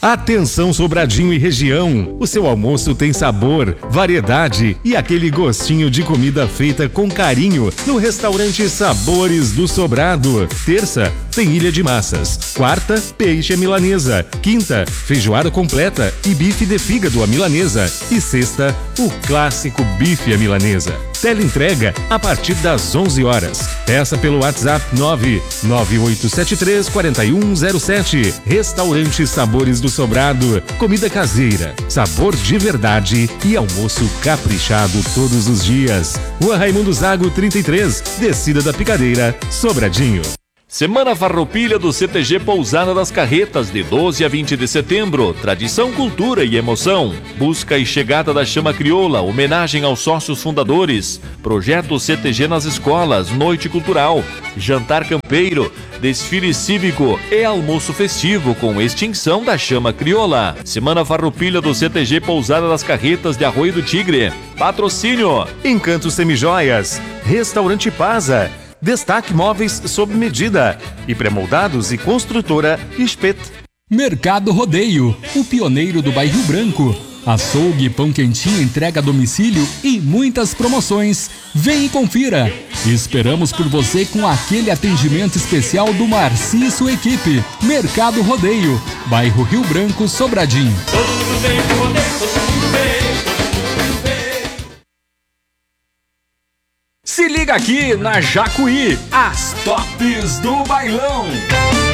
Atenção Sobradinho e região, o seu almoço tem sabor, variedade e aquele gostinho de comida feita com carinho no restaurante Sabores do Sobrado. Terça, tem ilha de massas. Quarta, peixe à milanesa. Quinta, feijoada completa e bife de fígado à milanesa. E sexta, o clássico bife à milanesa. Teleentrega a partir das 11 horas. Peça pelo WhatsApp 99873-4107. Restaurante Sabores do Sobrado. Comida caseira, sabor de verdade e almoço caprichado todos os dias. Rua Raimundo Zago 33, descida da Picadeira, Sobradinho. Semana Farroupilha do CTG Pousada das Carretas, de 12 a 20 de setembro. Tradição, cultura e emoção. Busca e chegada da Chama Crioula, homenagem aos sócios fundadores. Projeto CTG nas escolas, noite cultural, jantar campeiro, desfile cívico e almoço festivo com extinção da Chama Crioula. Semana Farroupilha do CTG Pousada das Carretas de Arroio do Tigre. Patrocínio: Encanto Semijoias, Restaurante Paza, Destaque Móveis sob medida e pré-moldados e construtora Spet. Mercado Rodeio, o pioneiro do bairro Branco. Açougue, pão quentinho, entrega a domicílio e muitas promoções. Vem e confira. Esperamos por você com aquele atendimento especial do Marci e sua equipe. Mercado Rodeio, bairro Rio Branco, Sobradinho. Todo mundo vem pro rodeio, todo mundo vem. Se liga aqui na Jacuí, as tops do bailão.